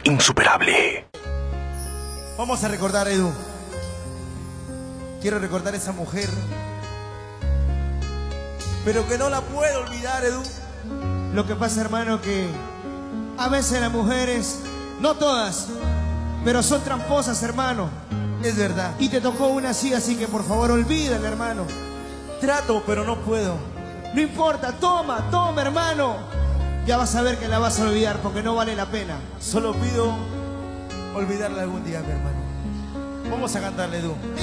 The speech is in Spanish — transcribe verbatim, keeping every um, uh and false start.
insuperable. Vamos a recordar, Edu. Quiero recordar a esa mujer, pero que no la puedo olvidar, Edu. Lo que pasa, hermano, que a veces las mujeres, no todas, pero son tramposas, hermano. Es verdad. Y te tocó una así, así que por favor olvídala, hermano. Trato, pero no puedo. No importa, toma, toma, hermano. Ya vas a ver que la vas a olvidar porque no vale la pena. Solo pido olvidarla algún día, mi hermano. Vamos a cantarle, Edu.